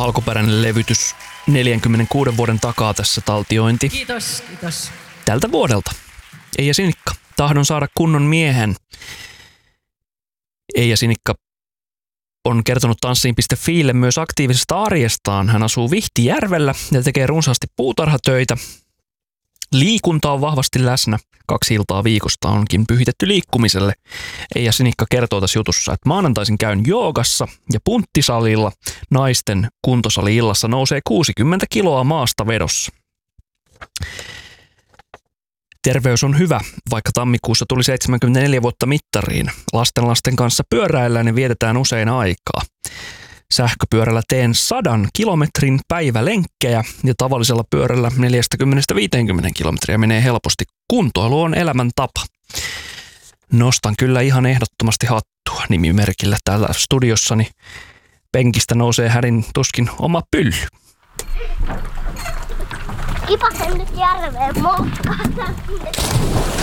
alkuperäinen levytys 46 vuoden takaa tässä taltiointi. Kiitos. Tältä vuodelta. Eija Sinikka, tahdon saada kunnon miehen. Eija Sinikka on kertonut Tanssiin.fiille myös aktiivisesta arjestaan. Hän asuu Vihtijärvellä ja tekee runsaasti puutarhatöitä. Liikunta on vahvasti läsnä. 2 iltaa viikosta onkin pyhitetty liikkumiselle. Eija Sinikka kertoo tässä jutussa, että maanantaisin käyn joogassa ja punttisalilla. Naisten kuntosali-illassa nousee 60 kiloa maasta vedossa. Terveys on hyvä, vaikka tammikuussa tuli 74 vuotta mittariin. Lasten kanssa pyöräillään ja vietetään usein aikaa. Sähköpyörällä teen 100 kilometrin päivälenkkejä ja tavallisella pyörällä 40-50 kilometriä menee helposti. Kuntoilu on elämäntapa. Nostan kyllä ihan ehdottomasti hattua nimimerkillä täällä studiossani. Penkistä nousee hädin tuskin oma pylly. Kipasen nyt järveen moukkaan.